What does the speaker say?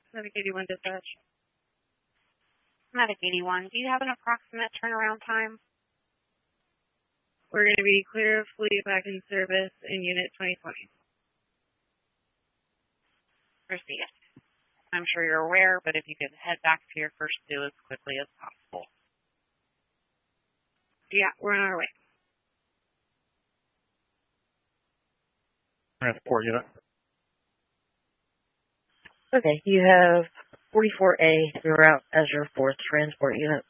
Medic 81 dispatch. Medic 81, do you have an approximate turnaround time? We're going to be clear of fleet back in service in Unit 2020. Proceed. I'm sure you're aware, but if you could head back to your first due as quickly as possible. Yeah, we're on our way. Transport unit. Okay, you have 44A throughout as your 4th transport unit.